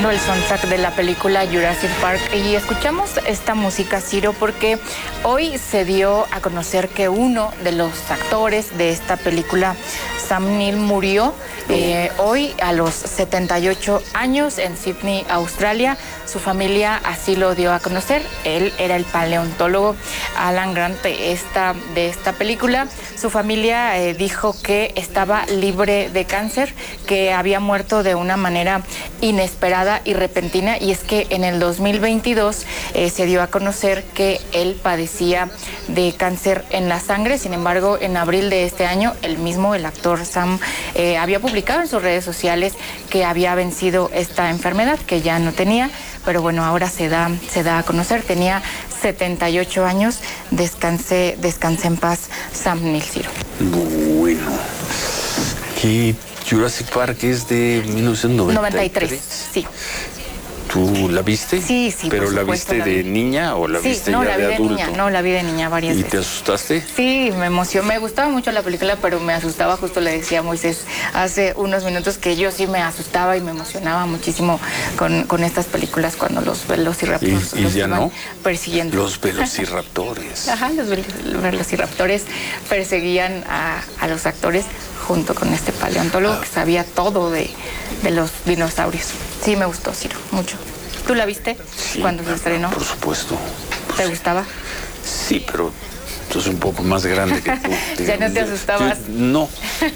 escuchando el soundtrack de la película Jurassic Park y escuchamos esta música, Ciro, porque hoy se dio a conocer que uno de los actores de esta película, Sam Neill, murió hoy a los 78 años en Sydney, Australia. Su familia así lo dio a conocer. Él era el paleontólogo Alan Grant de esta película. Su familia dijo que estaba libre de cáncer, que había muerto de una manera inesperada y repentina, y es que en el 2022 se dio a conocer que él padecía de cáncer en la sangre. Sin embargo, en abril de este año, el actor Sam, había publicado en sus redes sociales que había vencido esta enfermedad, que ya no tenía, pero bueno, ahora se da a conocer. Tenía 78 años. Descanse en paz, Sam Neill, Ciro. Bueno, que Jurassic Park es de 1993. Sí. ¿Tú la viste? Sí, ¿Pero la viste de niña o la viste ya de adulto? No, la vi de niña varias veces. ¿Y te asustaste? Sí, me emocionó. Me gustaba mucho la película, pero me asustaba. Justo le decía a Moisés hace unos minutos que yo sí me asustaba y me emocionaba muchísimo con estas películas cuando los velociraptors ¿Y ya no? persiguiendo. Los velociraptores. Ajá, los velociraptores perseguían a los actores junto con este paleontólogo que sabía todo de los dinosaurios. Sí, me gustó, Ciro, mucho. ¿Tú la viste cuando se estrenó? Por supuesto. ¿Te gustaba? Sí, pero tú eres un poco más grande que tú. ¿Ya no te asustabas? No.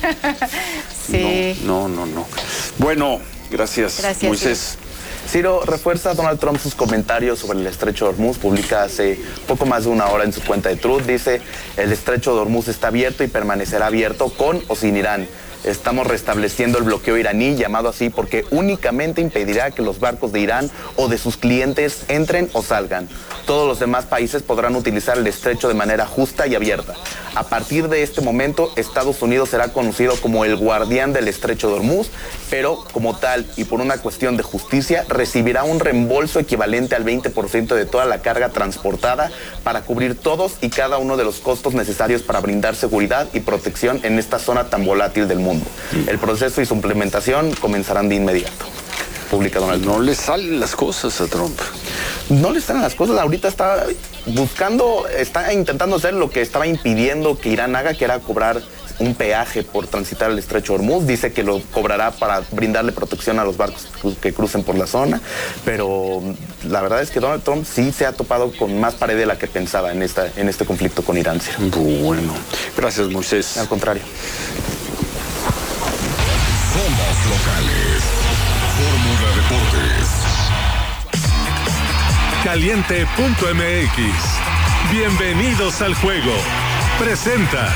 Sí. No. Bueno, gracias Moisés. Ciro, refuerza Donald Trump sus comentarios sobre el estrecho de Hormuz. Publica hace poco más de una hora en su cuenta de Truth. Dice: el estrecho de Hormuz está abierto y permanecerá abierto con o sin Irán. Estamos restableciendo el bloqueo iraní, llamado así porque únicamente impedirá que los barcos de Irán o de sus clientes entren o salgan. Todos los demás países podrán utilizar el estrecho de manera justa y abierta. A partir de este momento, Estados Unidos será conocido como el guardián del estrecho de Hormuz, pero como tal y por una cuestión de justicia, recibirá un reembolso equivalente al 20% de toda la carga transportada para cubrir todos y cada uno de los costos necesarios para brindar seguridad y protección en esta zona tan volátil del mundo. El proceso y su implementación comenzarán de inmediato. Publica Donald Trump. No le salen las cosas a Trump. No le salen las cosas. Ahorita está intentando hacer lo que estaba impidiendo que Irán haga, que era cobrar un peaje por transitar el estrecho de Hormuz. Dice que lo cobrará para brindarle protección a los barcos que crucen por la zona, pero la verdad es que Donald Trump sí se ha topado con más pared de la que pensaba en este conflicto con Irán. Bueno, gracias Moisés. Al contrario. Somos locales. Fórmula Deportes. Caliente.mx. Bienvenidos al juego. Presenta.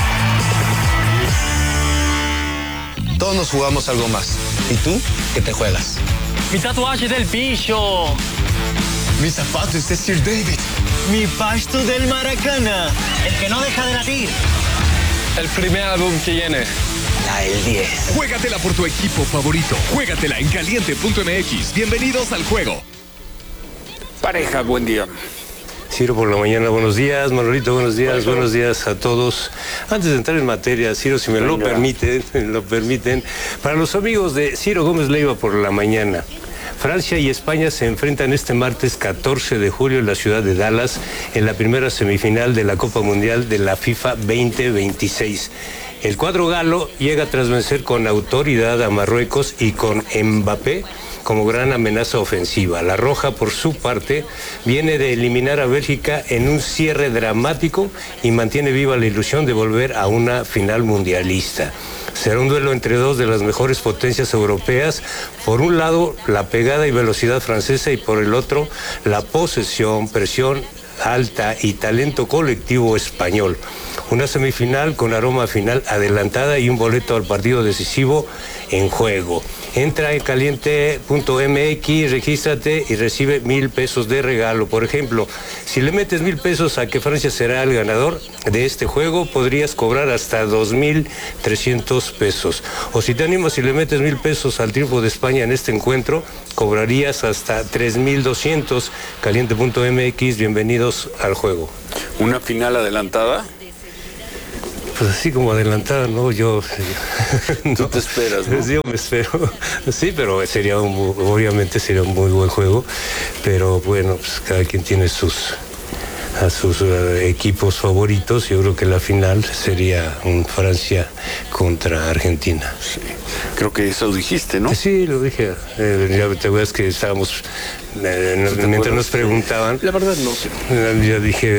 Todos nos jugamos algo más. ¿Y tú qué te juegas? Mi tatuaje del pillo. Mi zapato es de Sir David. Mi pasto del Maracana. El que no deja de latir. El primer álbum que viene. La El 10. Juégatela por tu equipo favorito. Juégatela en Caliente.mx. Bienvenidos al juego. Pareja, buen día. Ciro por la mañana, buenos días. Manolito, buenos días a todos. Antes de entrar en materia, Ciro, si me lo permiten, para los amigos de Ciro Gómez Leiva por la mañana, Francia y España se enfrentan este martes 14 de julio en la ciudad de Dallas en la primera semifinal de la Copa Mundial de la FIFA 2026. El cuadro galo llega tras vencer con autoridad a Marruecos y con Mbappé como gran amenaza ofensiva. La Roja, por su parte, viene de eliminar a Bélgica en un cierre dramático y mantiene viva la ilusión de volver a una final mundialista. Será un duelo entre dos de las mejores potencias europeas. Por un lado, la pegada y velocidad francesa y por el otro, la posesión, presión alta y talento colectivo español. Una semifinal con aroma final adelantada y un boleto al partido decisivo en juego. Entra en caliente.mx, regístrate y recibe 1,000 pesos de regalo. Por ejemplo, si le metes 1,000 pesos a que Francia será el ganador de este juego, podrías cobrar hasta 2,300 pesos. O si te animas y le metes 1,000 pesos al triunfo de España en este encuentro, cobrarías hasta 3,200. Caliente.mx, bienvenidos al juego. ¿Una final adelantada? pues así como adelantada, ¿no? Yo... Tú te esperas, ¿no? Yo me espero. Sí, pero obviamente sería un muy buen juego. Pero bueno, pues cada quien tiene sus equipos favoritos. Yo creo que la final sería un Francia contra Argentina. Sí. Creo que eso dijiste, ¿no? Sí, lo dije. Ya te acuerdas que estábamos... mientras nos preguntaban... La verdad no sé. Yo dije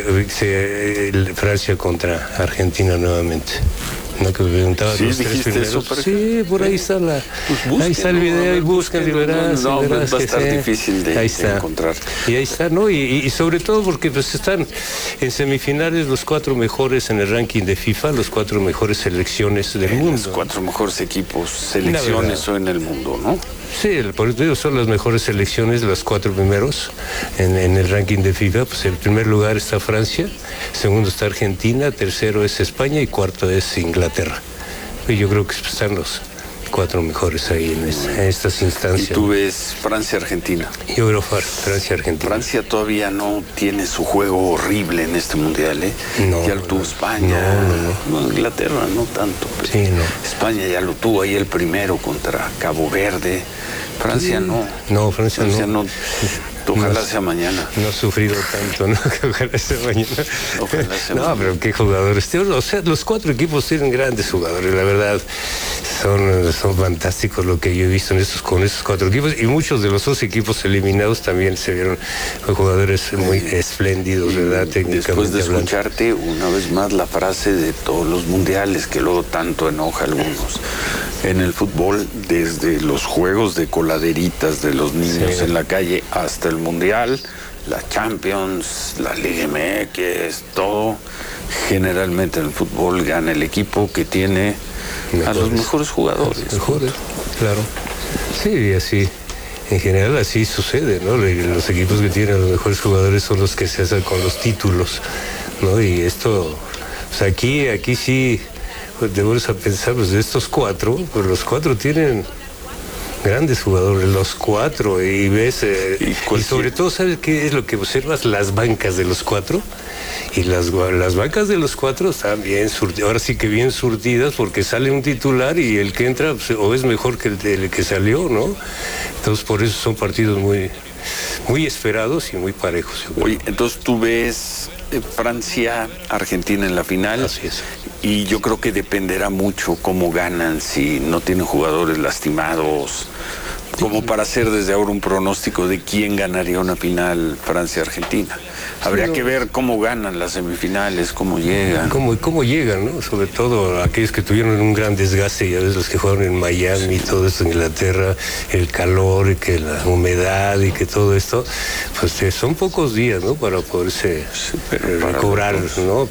Francia contra Argentina nuevamente. ¿No? Que me preguntaban los tres primeros. Sí, por ahí está ahí está el video, y buscan y verás. No, va a estar difícil de encontrar. Y ahí está, ¿no? Y sobre todo porque pues están en semifinales los 4 mejores en el ranking de FIFA, los 4 mejores selecciones del mundo. Los 4 mejores equipos, selecciones en el mundo, ¿no? Sí, por eso son las mejores selecciones, los 4 primeros en el ranking de FIFA. Pues en primer lugar está Francia, segundo está Argentina, tercero es España y cuarto es Inglaterra. Y yo creo que están los 4 mejores ahí en estas instancias. ¿Y tú ves Francia-Argentina? Yo veo Francia-Argentina. Francia todavía no tiene su juego horrible en este mundial, ¿eh? No, ya lo tuvo España. No, Inglaterra no tanto. Pero sí, no. España ya lo tuvo ahí el primero contra Cabo Verde. Francia no. No, Francia no. Ojalá sea mañana. No ha sufrido tanto, ¿no? Ojalá sea mañana. Ojalá sea mañana. Pero qué jugadores. O sea, los 4 equipos tienen grandes jugadores, la verdad. Son fantásticos lo que yo he visto con estos 4 equipos. Y muchos de los 2 equipos eliminados también se vieron jugadores muy espléndidos, ¿verdad? Técnicamente. Después de escucharte una vez más la frase de todos los mundiales, que luego tanto enoja a algunos. En el fútbol, desde los juegos de coladeritas de los niños en la calle hasta el mundial, la Champions, la Liga MX, todo, generalmente en el fútbol gana el equipo que tiene a los mejores jugadores. Mejores, claro. Sí, y así, en general así sucede, ¿no? Los equipos que tienen a los mejores jugadores son los que se hacen con los títulos, ¿no? Y esto, pues aquí sí, pues te vuelves a pensar, pues de estos 4, pues los 4 tienen grandes jugadores, los 4, y ves, y sobre todo, ¿sabes qué es lo que observas? Las bancas de los 4, y las bancas de los 4 están bien surtidas, ahora sí que bien surtidas, porque sale un titular y el que entra pues, o es mejor que el que salió, ¿no? Entonces por eso son partidos muy, muy esperados y muy parejos. Oye, entonces tú ves Francia-Argentina en la final. Así es. Y yo creo que dependerá mucho cómo ganan, si no tienen jugadores lastimados, como para hacer desde ahora un pronóstico de quién ganaría una final Francia-Argentina. Habría que ver cómo ganan las semifinales, cómo llegan. Cómo llegan, ¿no? Sobre todo aquellos que tuvieron un gran desgaste, ya ves, los que jugaron en Miami y todo esto, en Inglaterra, el calor, y que la humedad y que todo esto, pues son pocos días, ¿no? Para poderse recobrar, ¿no?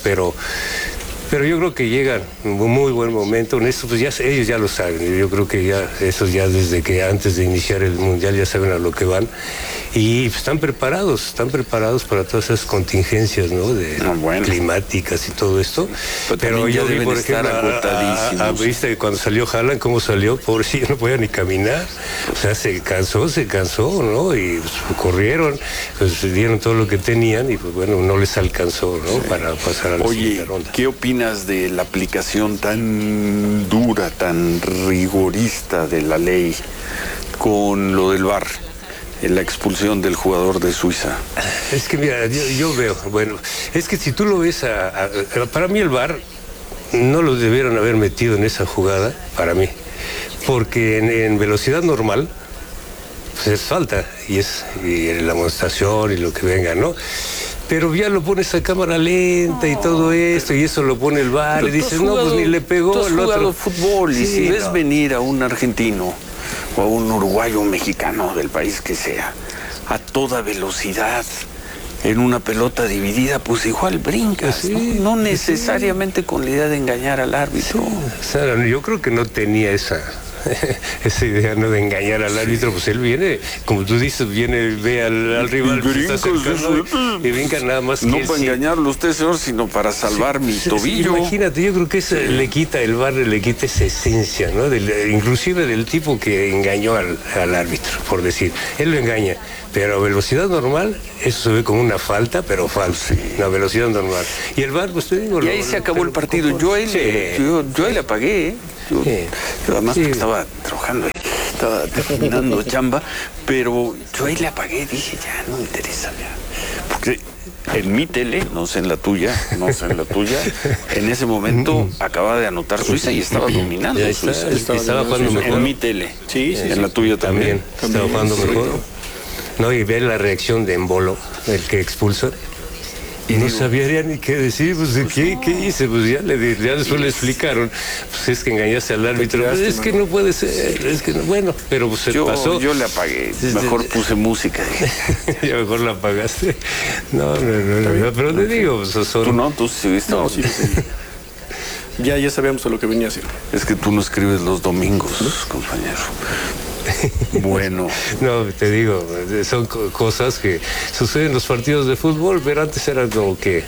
Pero yo creo que llegan en un muy buen momento. En esto, pues ellos ya lo saben. Yo creo que esos ya desde que antes de iniciar el mundial ya saben a lo que van. Y pues, están preparados para todas esas contingencias, ¿no? Climáticas y todo esto. Pero yo vi, por ejemplo, viste que cuando salió Haaland, cómo salió, pobrecillo, no podía ni caminar. O sea, se cansó, ¿no? Y pues, corrieron, pues dieron todo lo que tenían y pues bueno, no les alcanzó, ¿no? Sí. Para pasar a la siguiente ronda. ¿Qué opinas de la aplicación tan dura, tan rigorista de la ley con lo del VAR? La expulsión del jugador de Suiza. Es que mira, yo veo, bueno, es que si tú lo ves, para mí el VAR no lo debieron haber metido en esa jugada, para mí, porque en velocidad normal, pues es falta, y la amonestación y lo que venga, ¿no? Pero ya lo pones a cámara lenta y todo esto, y eso lo pone el VAR, y dices, no, pues ni le pegó tú has el jugado otro. Fútbol, y si ves venir a un argentino o a un uruguayo, un mexicano, del país que sea, a toda velocidad, en una pelota dividida, pues igual brincas, sí, ¿no? No necesariamente con la idea de engañar al árbitro. Sí. O sea, yo creo que no tenía esa esa idea, ¿no?, de engañar al árbitro, pues él viene, como tú dices, ve al rival que está cercano y brinca nada más que no para engañarlo usted, señor, sino para salvar mi tobillo. Imagínate, yo creo que eso le quita, el VAR le quita esa esencia, ¿no? Inclusive del tipo que engañó al árbitro, por decir. Él lo engaña, pero a velocidad normal, eso se ve como una falta, pero falsa. Una velocidad normal. Y el VAR, pues te digo... Y ahí se acabó el partido. Yo ahí le apagué, ¿eh? Yo además estaba trabajando, estaba terminando chamba, pero yo ahí le apagué, dije, ya, no me interesa, ya. Porque en mi tele, no sé en la tuya, en ese momento acaba de anotar Suiza y estaba dominando Suiza. Estaba jugando mejor. En mi tele. Sí, en la tuya también. Estaba jugando mejor. No, y ver la reacción de Embolo, el que expulsa. Y no sabía ya ni qué decir, pues, ¿qué hice? Pues ya después le explicaron, pues es que engañaste al árbitro. Pues es que no puede ser, es que no, bueno, pero pues se pasó. Yo le apagué, mejor puse música. Ya mejor la apagaste. No, pero te digo, pues son... ¿Tú no? ¿Tú sí viste? No, sí. Ya sabíamos a lo que venía a hacer. Es que tú no escribes los domingos, compañero. Bueno. No, te digo, son cosas que suceden en los partidos de fútbol, pero antes era como que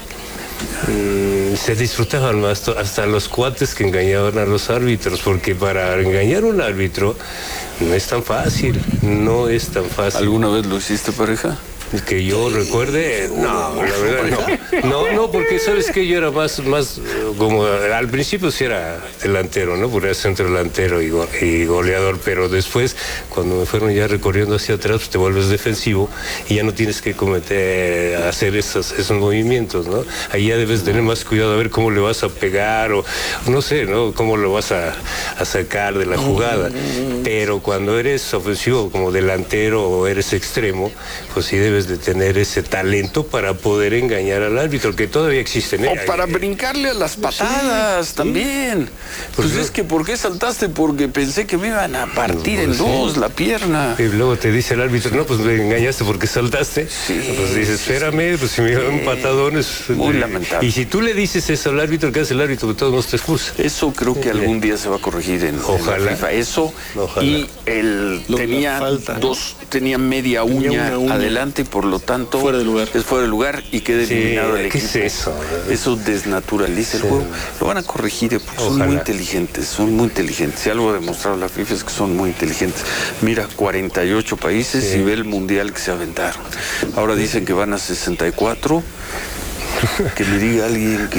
se disfrutaban más, hasta los cuates que engañaban a los árbitros, porque para engañar a un árbitro no es tan fácil. ¿Alguna vez lo hiciste, pareja? Que yo recuerde, no, la verdad no, porque sabes que yo era más como al principio sí era delantero, ¿no? Porque era centro delantero y goleador, pero después cuando me fueron ya recorriendo hacia atrás, pues te vuelves defensivo y ya no tienes que hacer esos movimientos, ¿no? Ahí ya debes tener más cuidado a ver cómo le vas a pegar o no sé, ¿no? Cómo lo vas a sacar de la jugada, pero cuando eres ofensivo como delantero o eres extremo, pues sí debes de tener ese talento para poder engañar al árbitro, que todavía existen. O para brincarle a las patadas también. Pues es que ¿por qué saltaste? Porque pensé que me iban a partir en dos la pierna. Y luego te dice el árbitro, no, pues me engañaste porque saltaste. Pues dices, espérame, pues si me dan un patadón es muy lamentable. Y si tú le dices eso al árbitro, ¿qué hace el árbitro? Que todos nos te expulsa. Eso creo que algún día se va a corregir en la FIFA. Eso. Ojalá. Y él tenía media uña adelante, por lo tanto fuera de lugar. Es fuera de lugar y queda eliminado el equipo. ¿Qué es eso? Eso desnaturaliza el juego. Lo van a corregir porque son muy inteligentes, Si algo ha demostrado la FIFA es que son muy inteligentes. Mira, 48 países y ve el mundial que se aventaron. Ahora dicen que van a 64. Que le diga a alguien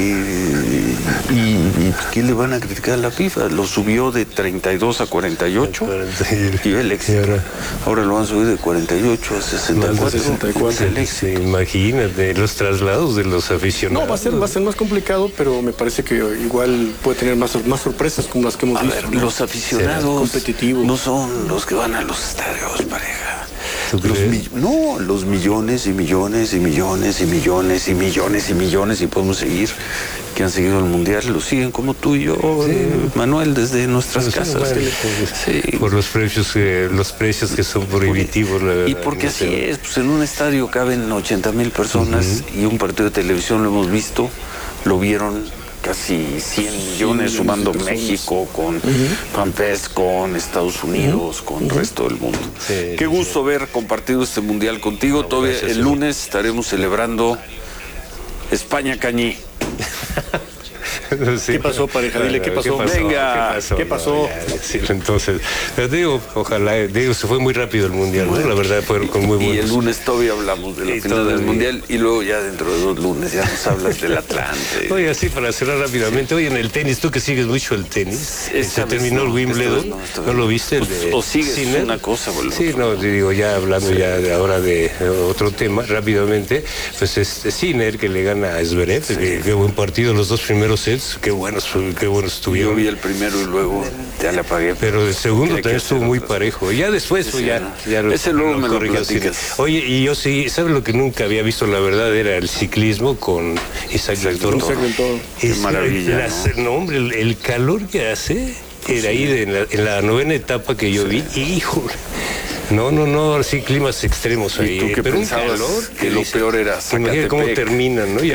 que le van a criticar a la FIFA. Lo subió de 32 a 48 y ve el éxito. Ahora lo van a subir de 48 a 64. Imagínate los traslados de los aficionados. No, va a ser más complicado, pero me parece que igual puede tener más sorpresas como las que hemos visto. A ver, los aficionados competitivos no son los que van a los estadios, pareja. Los millones y millones y millones y millones y millones y millones, y podemos seguir, que han seguido el mundial, lo siguen como tú y yo, Manuel, desde nuestras casas. Por los precios que son prohibitivos. Y porque así es, pues en un estadio caben 80,000 personas y un partido de televisión lo hemos visto, lo vieron casi 100 millones, sumando México con Pampés, con Estados Unidos, con el resto del mundo. Qué gusto haber compartido este mundial contigo. Todavía el lunes estaremos celebrando España-Cañí. ¿Qué pasó, pareja? Dile, ¿qué pasó? Venga, ¿qué pasó? Entonces, digo, ojalá, se fue muy rápido el mundial, ¿no? La verdad, fueron con muy buenos. Y el lunes todavía hablamos de la final del mundial y luego ya dentro de 2 lunes ya nos hablas del Atlante. Oye, así para cerrar rápidamente, oye, en el tenis, tú que sigues mucho el tenis, se terminó el Wimbledon, ¿no lo viste? ¿O sigues Sinner? Una cosa, boludo. Sí, no, digo, ya hablando ya ahora de otro tema, rápidamente, pues Sinner que le gana a Zverev, qué buen partido, los 2 primeros sets. Qué buenos estuvieron. Yo vi el primero y luego ya le apagué. Pero el segundo también estuvo muy parejo. Ya después ya ese luego me lo platicas. Oye, y yo sí, ¿sabes lo que nunca había visto? La verdad era el ciclismo con Isaac Del Toro. Qué maravilla. No, hombre, el calor que hace era ahí en la 9ª etapa que yo vi. Híjole. No, sí, climas extremos ahí. ¿Y tú qué pero pensabas? Un calor que lo peor era Imagínate cómo terminan, ¿no?